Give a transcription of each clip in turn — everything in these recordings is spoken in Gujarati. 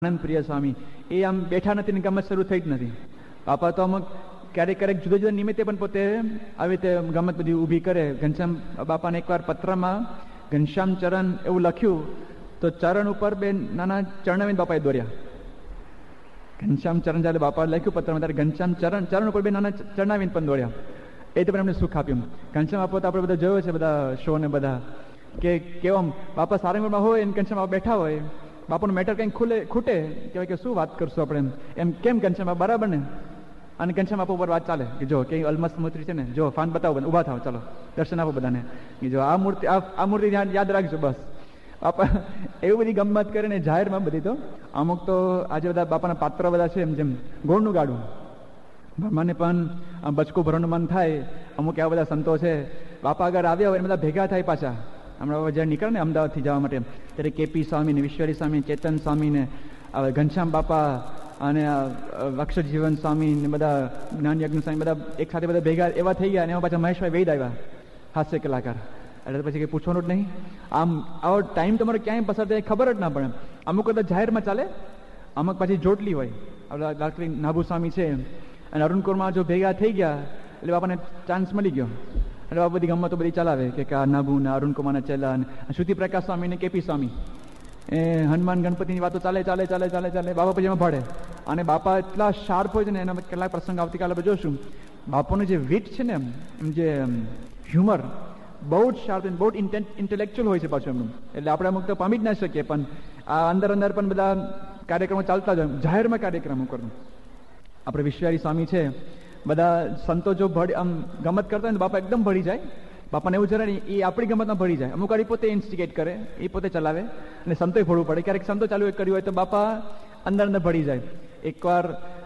પ્રિય સ્વામી એ આમ બેઠા નથી ને ગમત શરૂ થઈ જ નથી. બાપા તો અમુક ક્યારેક ક્યારેક જુદા જુદા નિમિત્તે પણ પોતે આવી રીતે ગમત બધી ઊભી કરે. ઘનશ્યામ બાપાને એકવાર પત્રમાં ઘનશ્યામ ચરણ એવું લખ્યું તો ચરણ ઉપર બે નાના ચરણાવીને બાપાએ દોર્યા. ઘનશ્યામ ચરણ જ્યારે બાપા લખ્યું પત્રમાં ત્યારે ઘનશ્યામ ચરણ ઉપર બે નાના ચરણાવીને પણ દોડ્યા. એ તો પણ એમને સુખ આપ્યું. ઘનશ્યામ બાપા તો આપણે બધા જોયો છે બધા શો ને બધા કે કેવમ બાપા સારંગપુરમાં હોય અને ઘનશ્યામ બાપા બેઠા હોય, બાપાનું મેટર કંઈક ખૂટે કહેવાય કે શું વાત કરશું આપણે એમ કેમ ઘનશ્યામ બાપા બરાબર ને, અને ઘનશ્યામ બાપા ઉપર વાત ચાલે કે જો કંઈ અલમસ્ત મૂર્તિ છે ને, જો ફાન બતાવો બધા ઊભા થાવ, ચાલો દર્શન આપો બધાને, કે જો આ મૂર્તિ યાદ રાખજો બસ. બાપા એવું બધી ગમત કરીને જાહેરમાં બધી. તો અમુક તો આજે બધા બાપાના પાત્ર બધા છે એમ જેમ ગોળનું ગાડું મને પણ બચકું ભરવાનું મન થાય. અમુક એવા બધા સંતો છે બાપા આગળ આવ્યા હોય બધા ભેગા થાય પાછા. હમણાં જ્યારે નીકળે ને અમદાવાદથી જવા માટે ત્યારે કેપી સ્વામી ને વિશ્વરી સ્વામી, ચેતન સ્વામી ને ઘનશ્યામ બાપા અને અક્ષરજીવન સ્વામી ને બધા જ્ઞાનયજ્ઞ સ્વામી બધા એક સાથે બધા ભેગા એવા થઈ ગયા. અને એમાં પાછા મહેશભાઈ વૈદ આવ્યા, હાસ્ય કલાકાર. એટલે પછી કંઈ પૂછવાનું જ નહીં. આમ આવો ટાઈમ તમારો ક્યાંય પસાર થાય ખબર જ ના પડે. અમુક બધા જાહેરમાં ચાલે, અમુક પછી જોટલી હોય. આપણા ડૉક્ટર નાભુ સ્વામી છે અને અરુણકુરમાં જો ભેગા થઈ ગયા એટલે બાપાને ચાન્સ મળી ગયો. એટલે બાપા બધી ગમતો બધી ચલાવે કે આ નાભુ ને અરુણકુમારના ચેલા અને શ્રુતિ પ્રકાશ સ્વામી ને કેપી સ્વામી એ હનુમાન ગણપતિની વાતો ચાલે ચાલે ચાલે ચાલે ચાલે બાપા પછી એમાં ભળે. અને બાપા એટલા શાર્પ હોય છે ને, એના કેટલાક પ્રસંગ આવતીકાલે આપણે જોશું. બાપાનું જે વિટ છે ને એમ જે હ્યુમર બહુ જ શાર્પ, બહુ જ ઇન્ટેલેક્ચ્યુઅલ હોય છે પાછું એમનું. એટલે આપણે અમુક તો પામી જ ના શકીએ, પણ આ અંદર પણ બધા કાર્યક્રમો ચાલતા જ હોય, જાહેરમાં કાર્યક્રમો કરવું. આપણે વિશ્વારી સ્વામી છે, બધા સંતો જો આમ ગમત કરતા હોય ને બાપા એકદમ ભળી જાય. બાપાને એવું જરા નહીં, એ આપણી ગમતમાં ભળી જાય. અમુક વાર પોતે ઇન્સ્ટિગેટ કરે, એ પોતે ચલાવે અને સંતોય ભળવું પડે. ક્યારેક સંતો ચાલુ કર્યું હોય તો બાપા અંદર ભળી જાય. એકવાર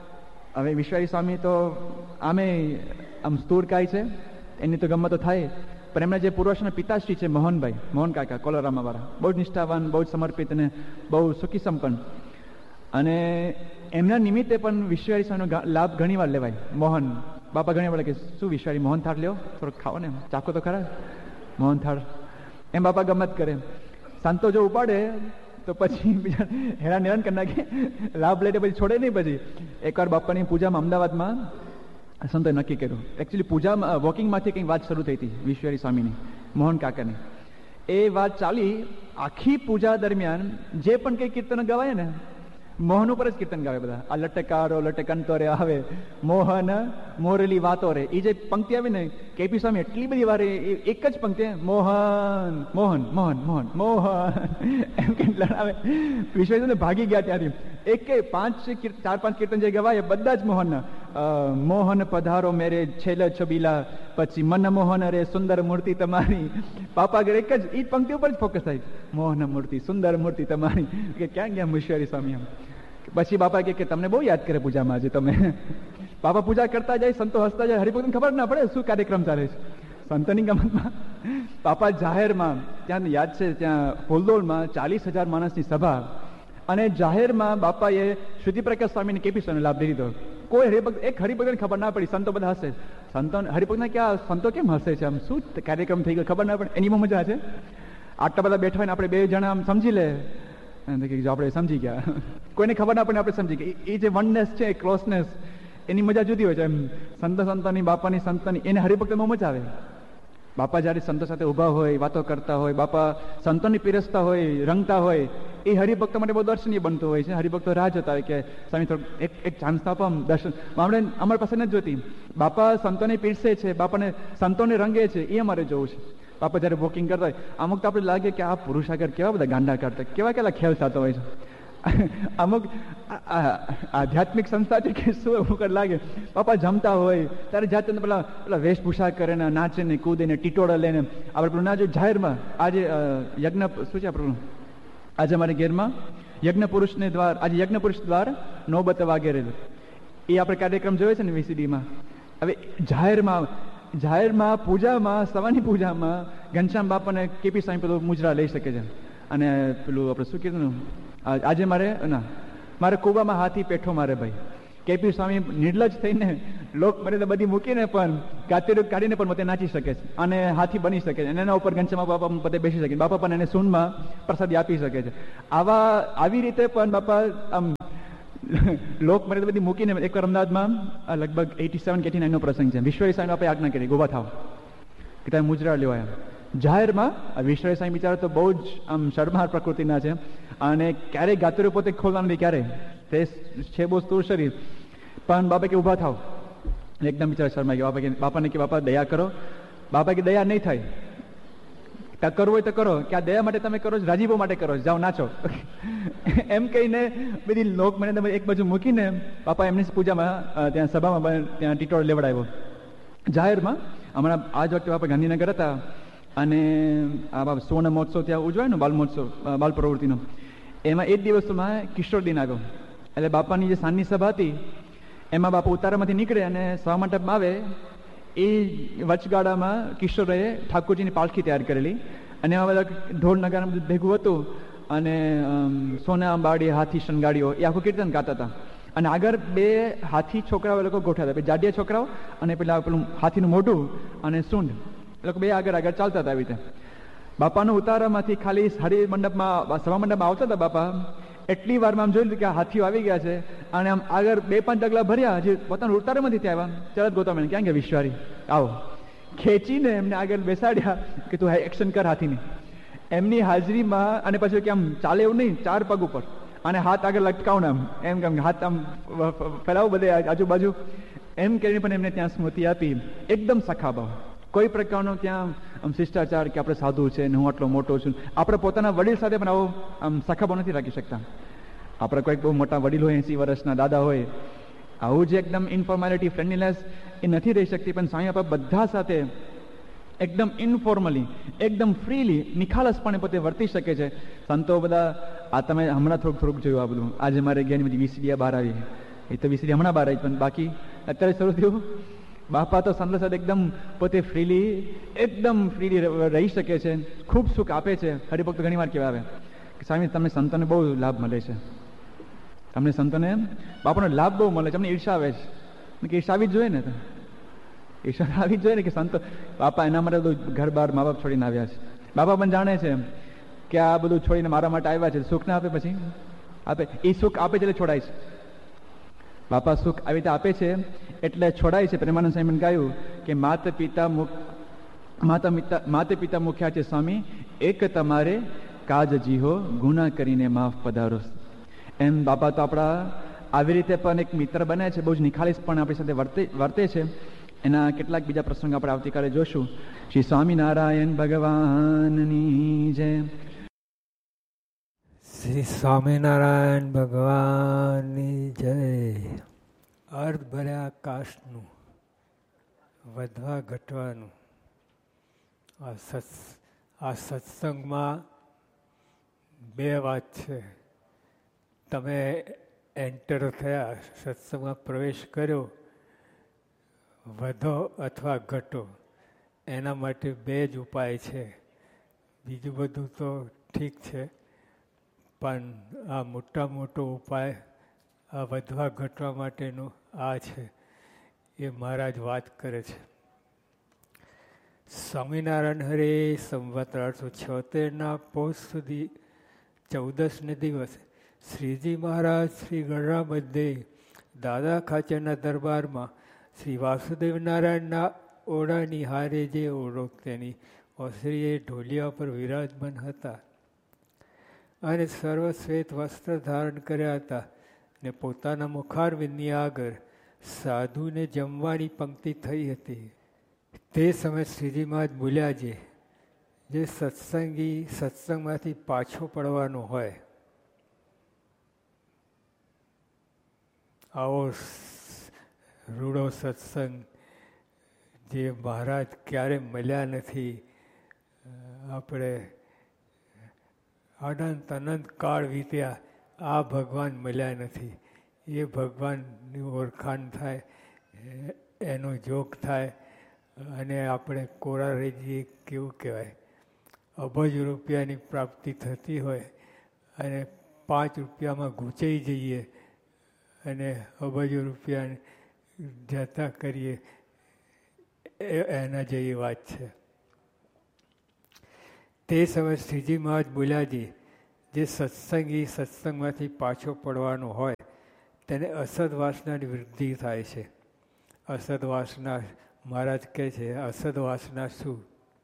હવે વિશ્વારી સ્વામી તો આમે આમ સ્થૂળકાય છે, એની તો ગમતો થાય. પણ એમના જે પૂર્વજના પિતાશ્રી છે મોહનભાઈ, મોહન કાકા કોલોરામા વાળા, બહુ જ નિષ્ઠાવાન, બહુ જ સમર્પિત અને બહુ સુખી સંપન્ન. અને એમના નિમિત્તે પણ વિશ્વારી સ્વામીનો લાભ ઘણી વાર લેવાય. મોહન બાપા ઘણી વાર કે શું વિશ્વારી મોહન થાળ લ્યો, થોડોક ખાઓ ને, ચાખો તો ખરા મોહન થાળ. એમ બાપા ગમત કરે. સંતો જો ઉપાડે તો પછી બીજા હેરાન કરી નાખે, લાભ લઈને પછી છોડે નહીં. પછી એકવાર બાપાની પૂજામાં અમદાવાદમાં સંતોએ નક્કી કર્યું. એકચ્યુઅલી પૂજામાં વોકિંગમાંથી કંઈક વાત શરૂ થઈ હતી વિશ્વારી સ્વામીની, મોહન કાકાની. એ વાત ચાલી આખી પૂજા દરમિયાન જે પણ કંઈ કીર્તન ગવાય ને, મોહન ઉપર જ કીર્તન ગાવે બધા. આ લટકારો લટકંતો રે આવે, મોહન મોરેલી વાતો રે, એ જે પંક્તિ આવી ને કેપી સ્વામી એટલી બધી વાર એક જ પંક્તિ મોહન મોહન મોહન મોહન મોહન એમ કેટલા આવે. વિશ્વાસ ભાગી ગયા ત્યાંથી. એક કે 4-5 કીર્તન જે ગવાય બધા જ મોહનના. મોહન પધારો મેરે છેલ્લ છબીલા, પછી મન મોહન રે સુંદર મૂર્તિ તમારી. બાપા આગળ એક જ એ પંક્તિ ઉપર જ ફોકસ થાય, મોહન મૂર્તિ સુંદર મૂર્તિ તમારી. કે ક્યાં ગયા વિશ્વારી સ્વામી એમ. પછી બાપા કે તમને બહુ યાદ કરે પૂજામાં આજે તમે. બાપા પૂજા કરતા જાય, સંતો હસતા જાય, હરિભક્તને ખબર ના પડે શું કાર્યક્રમ ચાલે છે. સંતોની ગમતમાં બાપા જાહેરમાં, ત્યાં યાદ છે ત્યાં ફૂલદોળમાં 40,000 માણસની સભા, અને જાહેરમાં બાપાએ શ્રુતિ પ્રકાશ સ્વામીને કેપી સ્વામીનો લાભ લીધો. કોઈ હરિભક્ત એક હરિભક્તને ખબર ના પડી. સંતો બધા હશે. સંતો હરિભક્તને ક્યાં સંતો કેમ હસે છે, આમ શું કાર્યક્રમ થઈ ગયો ખબર ના પડે. એની મજા છે. આટલા બધા બેઠા હોય ને આપણે બે જણા આમ સમજી લે, આપણે સમજી ગયા, કોઈને ખબર ના પડે આપણે સમજી ગયા. એ જે વનનેસ છે, ક્લોઝનેસ, એની મજા જુદી હોય છે. એમ સંતોની બાપાની સંતોની એને હરિભક્તમાં મજા આવે. બાપા જ્યારે સંતો સાથે ઊભા હોય, વાતો કરતા હોય, બાપા સંતોની પીરસતા હોય, રંગતા હોય, એ હરિભક્તો માટે બહુ દર્શનીય બનતું હોય છે. હરિભક્તો રાહ જોતા હોય કે સ્વામી થોડું એક ચાન્સ આપો, આમ દર્શન. અમારી પાસે નથી જોતી. બાપા સંતોને પીરસે છે, બાપાને સંતોને રંગે છે, એ અમારે જોવું છે. બાપા જ્યારે વોકિંગ કરતા હોય અમુક તો આપણે લાગે કે આ પુરુષ આગળ કેવા બધા ગાંડા કાઢતા, કેવા ખેલ થતો હોય છે. અમુક આધ્યાત્મિક સંસ્થા છે કે શું અમુક લાગે. બાપા જમતા હોય ત્યારે જાતે પેલા વેશભૂષા કરે ને, નાચે ને, કૂદે ને, ટીટોળા લઈને આપણે પેલું ના જો જાહેરમાં. આજે યજ્ઞ શું છે આપણું, આજે અમારે ઘેરમાં યજ્ઞ પુરુષને દ્વાર, આજે યજ્ઞ પુરુષ દ્વાર નોબત વાગેરે, એ આપણે કાર્યક્રમ જોયો છે ને VCD-માં. હવે જાહેરમાં પૂજામાં, સવારની પૂજામાં ઘનશ્યામ બાપાને કેપી સ્વામી પેલું મુજરા લઈ શકે છે. અને પેલું આપણે શું કીધું, આજે મારે કૂવામાં હાથી પેઠો મારે ભાઈ. કેપી સ્વામી નિર્લજ થઈને લોક મર્યાદા બધી મૂકીને પણ ગાતેરું કાઢીને પણ પોતે નાચી શકે છે અને હાથી બની શકે છે અને એના ઉપર ઘનશ્યામ બાપા પોતે બેસી શકે, બાપા પણ એને સૂનમાં પ્રસાદી આપી શકે છે. આવી રીતે પણ બાપા આમ લોક મર્યાદા બધી મૂકીને એકવાર અમદાવાદમાં લગભગ 87 કે 89 નો પ્રસંગ છે. વિશ્વેશ્વર સાંઈ બાપાએ આજ્ઞા કરી ઉભા થાવ કે તમે મુજરા લેવાયા જાહેરમાં. વિશ્વેશ્વર સાંઈ બિચારા તો બહુ જ આમ શરમાળ પ્રકૃતિના છે અને ક્યારેય ગાતરું પોતે ખોલવાનું નથી, ક્યારેય તે છે બહુ સ્થૂળ શરીર, પણ બાપા કે ઉભા થાવ. એકદમ બિચારા શરમાઈ ગયા. બાપાને કે બાપા દયા કરો. બાપા કે દયા નહીં થાય, કરવું હોય તો કરો, કે આ દયા માટે તમે કરો છો, રાજીપો માટે કરો, જાઓ નાચો એમ કહીને બધી લોક મને એક બાજુ મૂકીને બાપા એમની પૂજામાં ત્યાં સભામાં ત્યાં ટીટોળ લેવડાવ્યો જાહેરમાં. હમણાં આજ વખતે બાપા ગાંધીનગર હતા અને આ સુવર્ણ મહોત્સવ ત્યાં ઉજવાય ને, બાલ મહોત્સવ, બાલ પ્રવૃત્તિનો, એમાં એક દિવસમાં કિશોર દિન આવ્યો. એટલે બાપાની જે સાંજની સભા હતી એમાં બાપા ઉતારામાંથી નીકળે અને સભા મંડપમાં આવે. એ વચગાળામાં કિશોરે ઠાકોરજીની પાલખી તૈયાર કરેલી અને એમાં બધા ઢોલ નગારા બધું ભેગું હતું અને સોના અંબાડી હાથી શણગાડીઓ એ આખું કીર્તન ગાતા હતા. અને આગળ બે હાથી છોકરાઓ એ લોકો ગોઠવ્યા હતા, જાડિયા છોકરાઓ અને પેલું હાથીનું મોઢું અને સૂંઢ, એ લોકો બે આગળ ચાલતા હતા. આવી રીતે બાપાનું ઉતારામાંથી ખાલી હરિ મંડપમાં સભા મંડપમાં આવતા હતા બાપા, એટલી વારમાં આમ જોયું કે હાથીઓ આવી ગયા છે અને આમ આગળ 2-5 ડગલા ભર્યા, જે પોતાના ઉતારામાંથી ત્યાં આવ્યા, તરત ગોતા મને ક્યાં ગયા વિશ્વારી, આવો ખેંચીને એમને આગળ બેસાડ્યા કે તું એક્શન કર હાથીની. એમની હાજરીમાં અને પછી કે આમ ચાલે એવું નહીં, 4 પગ ઉપર અને હાથ આગળ લટકાવના એમ કેમ હાથ આમ ફેલાવો બધે આજુબાજુ એમ કરીને પણ એમને ત્યાં સ્મૃતિ આપી. એકદમ સખા ભાવ, કોઈ પ્રકારનો ત્યાં આમ શિષ્ટાચાર કે આપણે સાધુ છે ને હું આટલો મોટો છું. આપણે પોતાના વડીલ સાથે પણ આવો આમ સખાભાવ નથી રાખી શકતા. આપણે કોઈક બહુ મોટા વડીલ હોય, 80 વર્ષના દાદા હોય, આવું જે એકદમ ઇન્ફોર્માલિટી, ફ્રેન્ડલીનેસ એ નથી રહી શકતી. પણ સાંઈ બાપા બધા સાથે એકદમ ઇન્ફોર્મલી, એકદમ ફ્રીલી, નિખાલસપણે પોતે વર્તી શકે છે. સંતો બધા આ તમે હમણાં થોડુંક જોયું આ બધું, આજે મારે ગયા બધી વીસીડી બહાર આવી, એ તો વીસીડી હમણાં બહાર આવી, પણ બાકી અત્યારે શરૂ થયું. બાપા તો સંતો સાથે એકદમ પોતે ફ્રીલી, એકદમ ફ્રીલી રહી શકે છે, ખૂબ સુખ આપે છે. હરિભક્તો ઘણી વાર કહેવા આવે કે સ્વામી તમને સંતોને બહુ લાભ મળે છે, તમને સંતોને બાપાનો લાભ બહુ મળે છે, અમને ઈર્ષા આવે છે. કે ઈર્ષા આવી જ જોઈએ ને, ઈર્ષા આવી જ જોઈએ ને કે સંતો બાપા એના માટે બધું ઘર બાર મા બાપ છોડીને આવ્યા છે. બાપા પણ જાણે છે કે આ બધું છોડીને મારા માટે આવ્યા છે, સુખ ના આપે પછી આપે, એ સુખ આપે છે એટલે છોડાય છે. બાપા સુખ આવી રીતે આપે છે એટલે છોડાય છે. પ્રેમાનંદ સ્વામીને કહ્યું કે માતા પિતા મુખ્યા છે સ્વામી, એક તમારે કાજ જીહો, ગુના કરીને માફ પધારો. એમ બાપા તો આપણા આવી રીતે પણ એક મિત્ર બને છે, બહુ જ નિખાલીસ પણ આપણી સાથે વર્તે છે. એના કેટલાક બીજા પ્રસંગો આપણે આવતીકાલે જોશું. શ્રી સ્વામિનારાયણ ભગવાનની જય. શ્રી સ્વામિનારાયણ ભગવાનની જય. અર્ધ ભર્યા આકાશનું વધવા ઘટવાનું આ સત્સંગમાં 2 વાત છે. તમે એન્ટર થયા, સત્સંગમાં પ્રવેશ કર્યો, વધો અથવા ઘટો, એના માટે 2 જ ઉપાય છે. બીજું બધું તો ઠીક છે, પણ આ મોટો ઉપાય આ વધવા ઘટવા માટેનો આ છે. એ મહારાજ વાત કરે છે. સ્વામિનારાયણ હરે સંવત 1876 પોષ સુધી 14ને દિવસે શ્રીજી મહારાજ શ્રી ગઢડા મધ્યે દાદા ખાચરના દરબારમાં શ્રી વાસુદેવ નારાયણના ઓરડાની હારે જે ઓરડો તેની ઓસરીએ ઢોલિયા પર વિરાજમાન હતા અને સર્વશ્વેત વસ્ત્ર ધારણ કર્યા હતા ને પોતાના મુખારવિંદની આગળ સાધુને જમવાની પંક્તિ થઈ હતી. તે સમયે શ્રીજી મહારાજ બોલ્યા છે, જે સત્સંગી સત્સંગમાંથી પાછો પડવાનો હોય, આવો રૂડો સત્સંગ જે મહારાજ ક્યારે મળ્યા નથી, આપણે અનંત અનંત કાળ વીત્યા, આ ભગવાન મળ્યા નથી. એ ભગવાનની ઓળખાણ થાય, એનો જોગ થાય અને આપણે કોરા રહી જઈએ. કેવું કહેવાય, અબજ રૂપિયાની પ્રાપ્તિ થતી હોય અને 5 રૂપિયામાં ગૂંચાઈ જઈએ અને અબજો રૂપિયા જતા કરીએ એના જેવી વાત છે. તે સમયે શ્રીજી મહારાજ બોલ્યાજી, જે સત્સંગી સત્સંગમાંથી પાછો પડવાનો હોય તેને અસદ વાસનાની વૃદ્ધિ થાય છે. અસદ વાસના મહારાજ કહે છે, અસદ વાસના શું?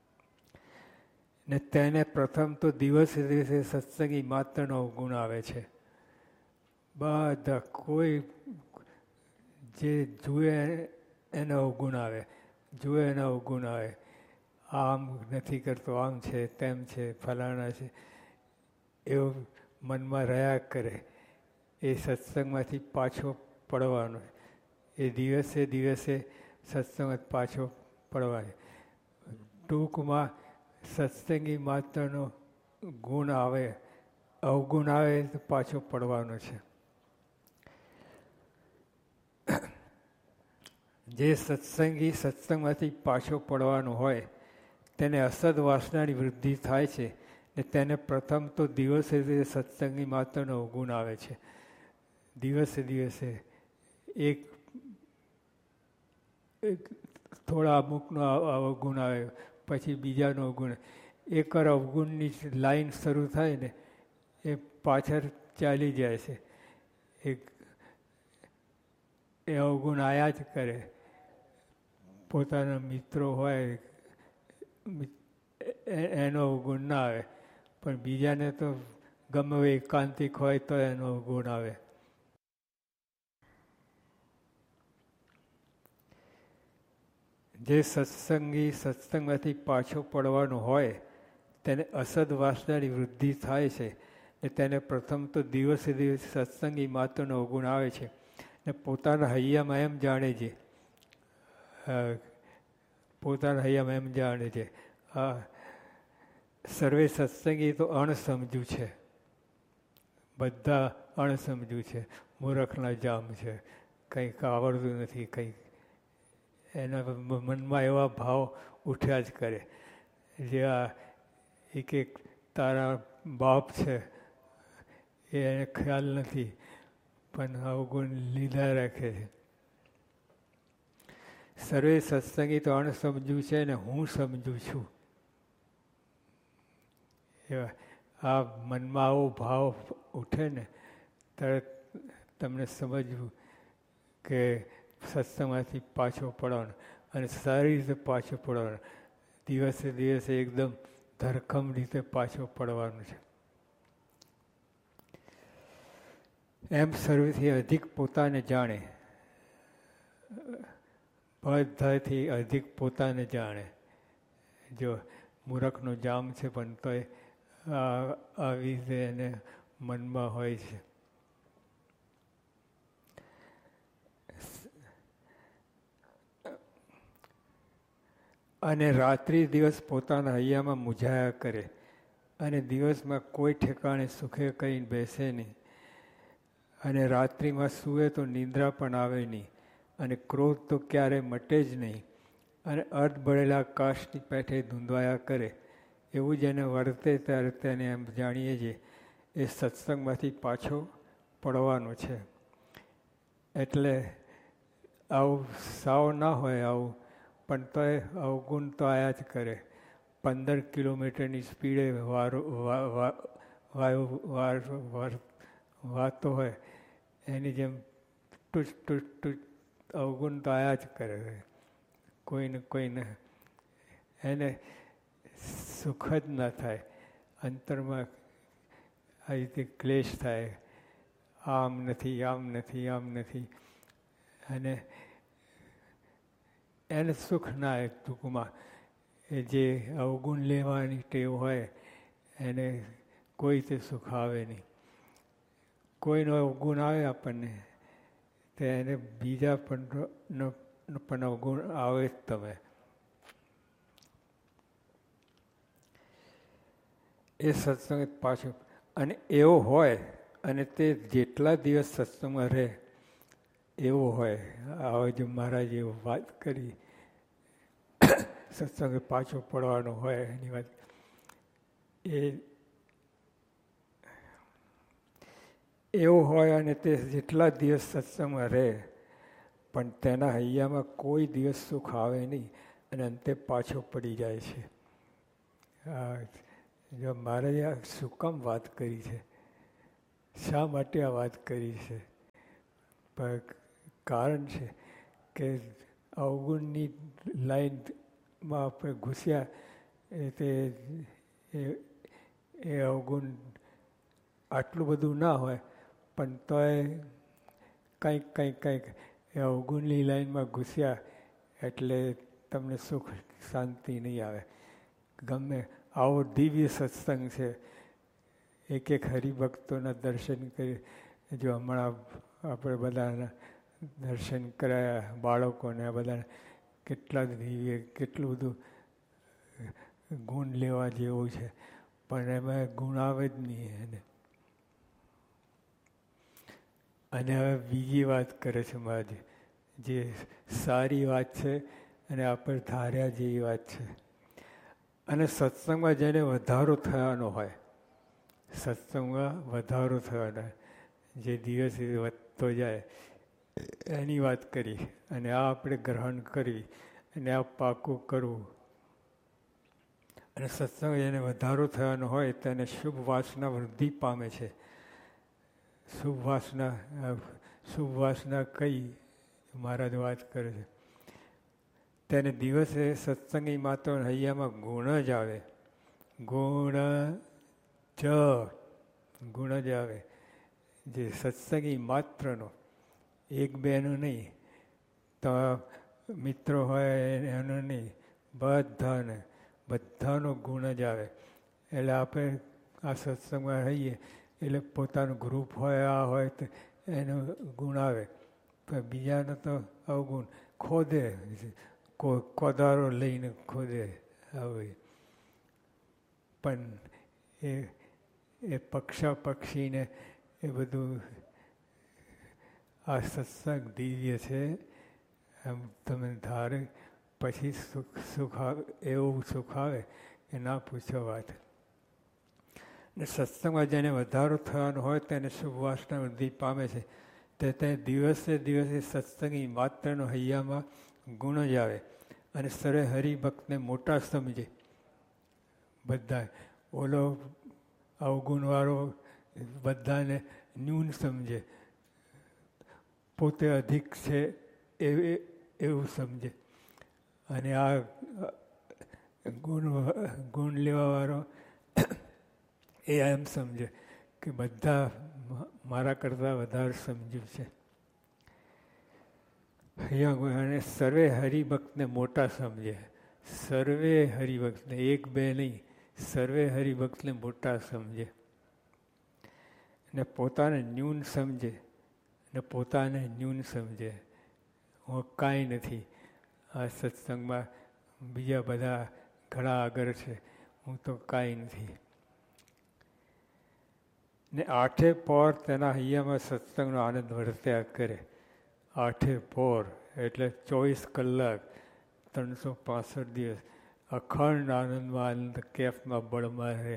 ને તેને પ્રથમ તો દિવસે દિવસે સત્સંગી માત્રનો અવગુણ આવે છે. બધા કોઈ જે જુએ એનો અવગુણ આવે, જુએ એનો અવગુણ આવે. આમ નથી કરતો, આમ છે, તેમ છે, ફલાણા છે, એવું મનમાં રહ્યા કરે. એ સત્સંગમાંથી પાછો પડવાનો, એ દિવસે દિવસે સત્સંગમાં પાછો પડવાનો. ટૂંકમાં સત્સંગી માત્રનો ગુણ આવે, અવગુણ આવે તો પાછો પડવાનો છે. જે સત્સંગી સત્સંગમાંથી પાછો પડવાનો હોય તેને અસદ વાસનાની વૃદ્ધિ થાય છે ને તેને પ્રથમ તો દિવસે દિવસે સત્સંગી માત્રનો અવગુણ આવે છે. દિવસે દિવસે એક થોડા અમુકનો અવગુણ આવે, પછી બીજાનો અવગુણ. એકવાર અવગુણની લાઈન શરૂ થાય ને એ પાછળ ચાલી જાય છે. એ અવગુણ આયા જ કરે. પોતાના મિત્રો હોય એનો અવગુણ ના આવે, પણ બીજાને તો ગમે એકાંતિક હોય તો એનો અવગુણ આવે. જે સત્સંગી સત્સંગમાંથી પાછો પડવાનો હોય તેને અસદ વાસનાની વૃદ્ધિ થાય છે ને તેને પ્રથમ તો દિવસે દિવસે સત્સંગી માત્રનો અવગુણ આવે છે ને પોતાના હૈયામાં એમ જાણે છે, પોતાના હૈયામાં એમ જાણે છે આ સર્વે સત્સંગી તો અણસમજુ છે, બધા અણસમજુ છે, મૂરખના જામ છે, કંઈક આવડતું નથી, કંઈક એના મનમાં એવા ભાવ ઉઠ્યા જ કરે. જે આ એક તારા બાપ છે એને ખ્યાલ નથી પણ અવગુણ લીધા રાખે છે. સર્વે સત્સંગી તો અણસમજુ છે ને હું સમજુ છું. એવા આ મનમાં આવો ભાવ ઉઠે ને તરત તમને સમજવું કે સત્સંગમાંથી પાછો પડવાનો અને સારી રીતે પાછો પડવાનો. દિવસે દિવસે એકદમ ધરખમ રીતે પાછો પડવાનું છે. એમ સર્વથી અધિક પોતાને જાણે, બધાથી અધિક પોતાને જાણે. જો મૂરખનો જામ છે પણ તોય આવી રીતે એને મનમાં હોય છે. અને રાત્રિ દિવસ પોતાના હૈયામાં મૂંઝાયા કરે અને દિવસમાં કોઈ ઠેકાણે સુખે કહીને બેસે નહીં અને રાત્રિમાં સૂવે તો નિંદ્રા પણ આવે નહીં અને ક્રોધ તો ક્યારેય મટે જ નહીં અને અર્ધ બળેલા કાશની પેઠે ધૂંધવાયા કરે. એવું જેને વર્તે ત્યારે તેને એમ જાણીએ છીએ એ સત્સંગમાંથી પાછો પડવાનો છે. એટલે આવું સાવ ના હોય આવું, પણ તોય અવગુણ તો આયા જ કરે. 15 કિલોમીટરની સ્પીડે વાતો હોય એની જેમ ટૂચ અવગુણ તો આયા જ કરે. કોઈને એને સુખ જ ના થાય, અંતરમાં આ રીતે ક્લેશ થાય, આમ નથી, આમ નથી, આમ નથી, અને એને સુખ ના આવે. ટૂંકમાં એ જે અવગુણ લેવાની ટેવ હોય એને કોઈ તે સુખ આવે નહીં. કોઈનો અવગુણ આવે આપણને તો એને બીજા પણ અવગુણ આવે જ તમે. એ સત્સંગ પાછું અને એવો હોય અને તે જેટલા દિવસ સત્સંગમાં રહે એવો હોય. આવો જે મહારાજે વાત કરી સત્સંગ પાછો પડવાનો હોય એની વાત, એવો હોય અને તે જેટલા દિવસ સત્સંગમાં રહે પણ તેના હૈયામાં કોઈ દિવસ સુખ આવે નહીં અને અંતે પાછો પડી જાય છે. જો મારે આ શું કામ વાત કરી છે, શા માટે આ વાત કરી છે? પણ કારણ છે કે અવગુણની લાઈનમાં આપણે ઘૂસ્યા એ અવગુણ આટલું બધું ના હોય, પણ તોય કંઈક એ અવગુણની લાઈનમાં ઘૂસ્યા એટલે તમને સુખ શાંતિ નહીં આવે. ગમે આવો દિવ્ય સત્સંગ છે, એક હરિભક્તોના દર્શન કરી. જો હમણાં આપણે બધાના દર્શન કરાયા, બાળકોને આ બધાને કેટલા દિવ્ય, કેટલું બધું ગુણ લેવા જેવું છે, પણ એમાં ગુણ આવે જ નહીં એને. અને હવે બીજી વાત કરે છે મહારાજ, જે સારી વાત છે અને આપણે ધાર્યા જેવી વાત છે. અને સત્સંગમાં જેને વધારો થવાનો હોય, સત્સંગમાં વધારો થવાનો જે દિવસે વધતો જાય એની વાત કરી. અને આ આપણે ગ્રહણ કરવી અને આ પાકું કરવું. અને સત્સંગ જેને વધારો થવાનો હોય તેને શુભ વાસના વૃદ્ધિ પામે છે. શુભ વાસના કઈ મહારાજ વાત કરે છે, તેને દિવસે સત્સંગી માત્ર હૈયામાં ગુણ જ આવે. ગુણ જ આવે. જે સત્સંગી માત્રનો, એક બેનો નહીં, તો મિત્રો હોય એનો નહીં, બધાનો ગુણ જ આવે. એટલે આપણે આ સત્સંગમાં રહીએ એટલે પોતાનું ગ્રુપ હોય, આ હોય તો એનો ગુણ આવે. પણ બીજાનો તો અવગુણ ખોદે, કોદારો લઈને ખોદે આવે. પણ એ પક્ષીને એ બધું આ સત્સંગ દિવ્ય છે એમ તમે ધારે પછી સુખ આવે, એવું સુખ આવે કે ના પૂછો વાત. ને સત્સંગમાં જેને વધારો થવાનો હોય તેને શુભ વાસના વૃદ્ધિ પામે છે. તે દિવસે સત્સંગી માત્રનો હૈયામાં ગુણ જ આવે. અને સરે હરિભક્તને મોટા સમજે. બધા ઓલો અવગુણવાળો બધાને ન્યૂન સમજે, પોતે અધિક છે એવું સમજે. અને આ ગુણ લેવાવાળો એ એમ સમજે કે બધા મારા કરતાં વધારે સમજ્યું છે. અને સર્વે હરિભક્તને મોટા સમજે. સર્વે હરિભક્તને, એક બે નહીં, સર્વે હરિભક્તને મોટા સમજે. ને પોતાને ન્યૂન સમજે. હું કાંઈ નથી, આ સત્સંગમાં બીજા બધા ઘણા આગળ છે, હું તો કાંઈ નથી. ને આઠે પહોર તેના હૈયામાં સત્સંગનો આનંદ વર્ત્યા કરે. આઠે પહોર એટલે 24 કલાક 365 દિવસ અખંડ આનંદમાં, આનંદ કેફમાં બળમાં રહે.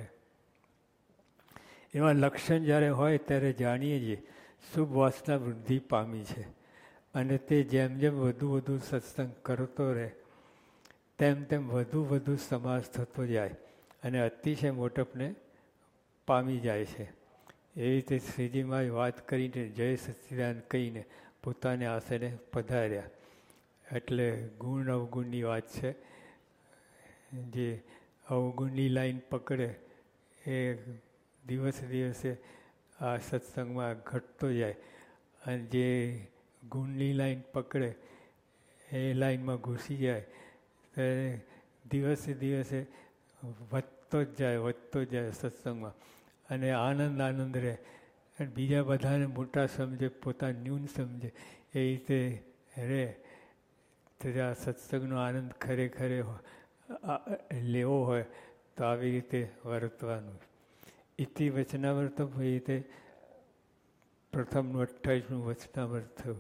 એવા લક્ષણ જ્યારે હોય ત્યારે જાણીએ છીએ શુભ વાસના વૃદ્ધિ પામી છે. અને તે જેમ જેમ વધુ સત્સંગ કરતો રહે તેમ વધુ સમાસ થતો જાય અને અતિશય મોટપને પામી જાય છે. એવી રીતે શ્રીજીમાં વાત કરીને જય સચ્ચિદાનંદ કહીને પોતાને આસને પધાર્યા. એટલે ગુણ અવગુણની વાત છે. જે અવગુણની લાઈન પકડે એ દિવસે આ સત્સંગમાં ઘટતો જાય, અને જે ગુણની લાઈન પકડે એ લાઈનમાં ઘૂસી જાય ત્યારે દિવસે વધતો જ જાય સત્સંગમાં. અને આનંદ રહે. બીજા બધાને મોટા સમજે, પોતાને ન્યૂન સમજે, એ રીતે રહે. તો આ સત્સંગનો આનંદ ખરેખર લેવો હોય તો આવી રીતે વર્તવાનું. ઇતિ વચનામૃતમ એ રીતે પ્રથમનું 28મું વચનામૃત થયું.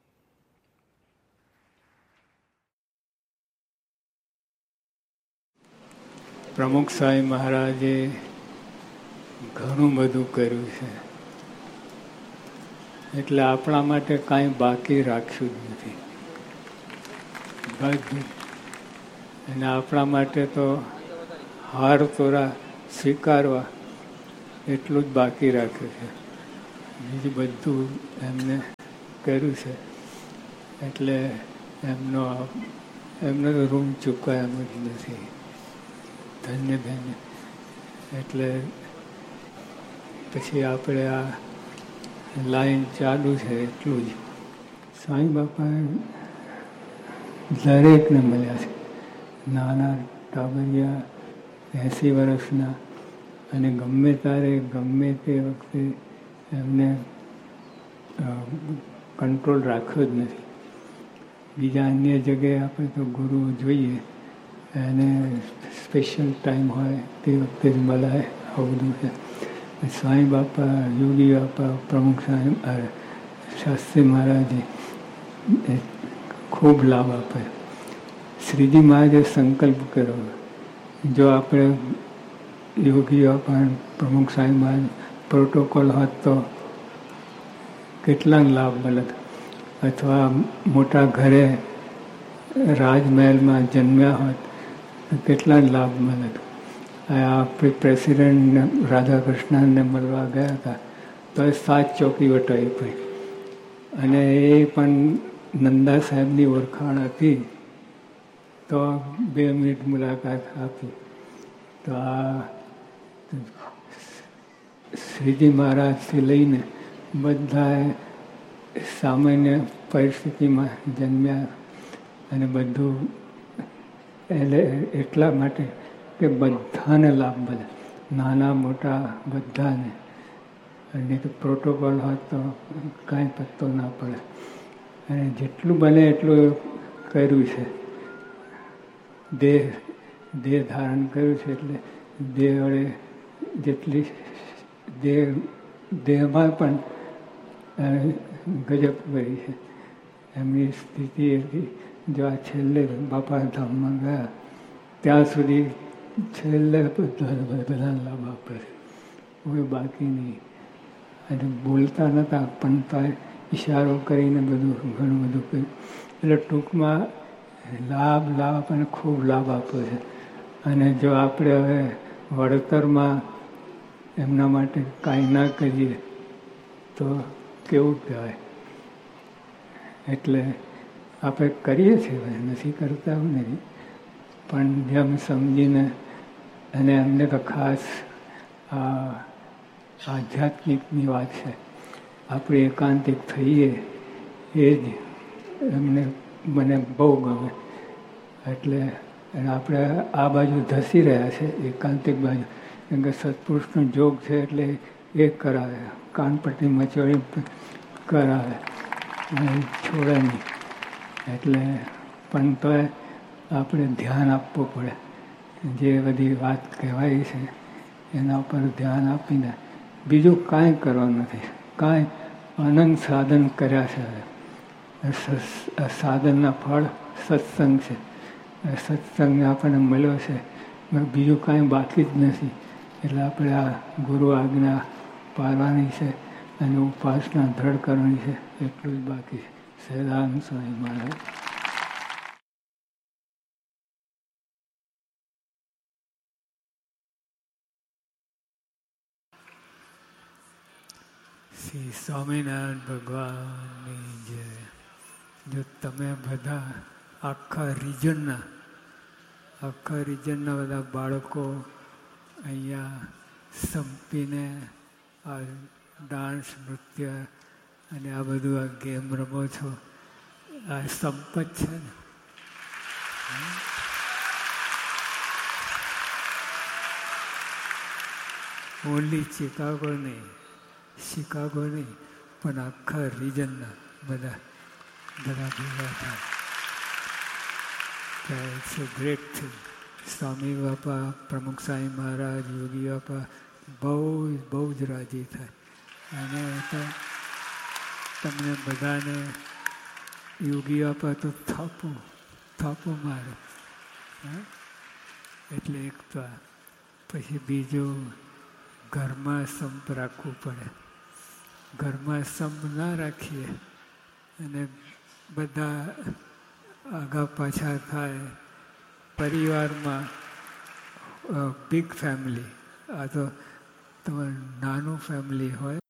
પ્રમુખ સ્વામી મહારાજે ઘણું બધું કર્યું છે. એટલે આપણા માટે કાંઈ બાકી રાખ્યું જ નથી બધું. અને આપણા માટે તો હાર તોરા સ્વીકારવા એટલું જ બાકી રાખ્યું છે. બીજું બધું એમને કર્યું છે એટલે એમનો તો ઋણ ચૂકવા એમ જ નથી. ધન્ય ધન્ય. એટલે પછી આપણે આ લાઈન ચાલુ છે એટલું જ. સાંઈ બાપા દરેકને મળ્યા છે, નાના ટાબરિયા 80 વર્ષના, અને ગમે ત્યારે ગમે તે વખતે એમને કંટ્રોલ રાખ્યો જ નથી. બીજા અન્ય જગ્યાએ આપણે તો ગુરુ જોઈએ એને સ્પેશિયલ ટાઈમ હોય તે વખતે જ મળાય, આવું બધું છે. સાંઈ બાપા, યોગી બાપા, પ્રમુખ સાહેબ, શાસ્ત્રી મહારાજે ખૂબ લાભ આપે. શ્રીજી મહારાજે સંકલ્પ કર્યો, જો આપણે યોગી બાપા, પ્રમુખ સાહેબ મહારાજ પ્રોટોકોલ હોત તો કેટલા લાભ મળત. અથવા મોટા ઘરે રાજમહેલમાં જન્મ્યા હોત તો કેટલા લાભ મળત. આપણે પ્રેસિડેન્ટ રાધાકૃષ્ણને મળવા ગયા હતા તો એ 7 ચોકી વટાવી પડી, અને એ પણ નંદા સાહેબની ઓળખાણ હતી તો 2 મિનિટ મુલાકાત આપી. તો આ શ્રીજી મહારાજથી લઈને બધાએ સામાન્ય પરિસ્થિતિમાં જન્મ્યા, અને બધું એટલે એટલા માટે કે બધાને લાભ મળે, નાના મોટા બધાને. અને તો પ્રોટોકોલ હોય તો કાંઈ પત્તો ના પડે. અને જેટલું બને એટલું કર્યું છે. દેહ ધારણ કર્યું છે એટલે દેહ વડે જેટલી દેહમાં પણ ગજબ કરી છે. એમની સ્થિતિ હતી, જો આ છેલ્લે બાપા ધામમાં ગયા ત્યાં સુધી છેલ્લે બધા લાભ આપે છે, કોઈ બાકી નહીં. અને બોલતા નહોતા પણ તો ઈશારો કરીને બધું ઘણું બધું કર્યું. એટલે ટૂંકમાં લાભ અને ખૂબ લાભ આપ્યો છે. અને જો આપણે હવે વળતરમાં એમના માટે કાંઈ ના કરીએ તો કેવું કહેવાય. એટલે આપણે કરીએ છીએ, નથી કરતા એવું નથી, પણ જેમ સમજીને. અને એમને તો ખાસ આધ્યાત્મિકની વાત છે. આપણે એકાંતિક થઈએ એ જ મને બહુ ગમે. એટલે આપણે આ બાજુ ધસી રહ્યા છે, એકાંતિક બાજુ. કેમ કે સત્પુરુષનો જોગ છે એટલે એ કરાવે, કાનપટ્ટી મચોડી કરાવે અને છોડે નહીં. એટલે પણ તો આપણે ધ્યાન આપવું પડે. જે બધી વાત કહેવાય છે એના ઉપર ધ્યાન આપીને બીજું કાંઈ કરવાનું નથી. કાંઈ અનંત સાધન કર્યા છે. સાધનના ફળ સત્સંગ છે. સત્સંગ આપણને મળ્યો છે, બીજું કાંઈ બાકી જ નથી. એટલે આપણે આ ગુરુ આજ્ઞા પાળવાની છે અને ઉપાસના દ્રઢ કરવાની છે, એટલું જ બાકી છે. સહેદાન સ્વામી મહારાજ. શ્રી સ્વામિનારાયણ ભગવાનની જય. જો તમે બધા આખા રિજનના બધા બાળકો અહીંયા સંપીને આ ડાન્સ, નૃત્ય અને આ બધું આ ગેમ રમો છો, આ સંપત છે ને. ઓનલી શિકાગો નહીં, પણ આખા રિજનના બધા ભેગા થાય. It's a great thing. સ્વામી બાપા, પ્રમુખ સાંઈ મહારાજ, યોગી બાપા બહુ જ રાજી થાય. અને તો તમને બધાને યોગી બાપા તો થાપો મારે. એટલે એક તો પછી બીજું ઘરમાં સંપ રાખવું પડે. ઘરમાં સ્તંભ ના રાખીએ અને બધા આગા પાછા થાય. પરિવારમાં બિગ ફેમિલી, આ તો તમારું નાનું ફેમિલી હોય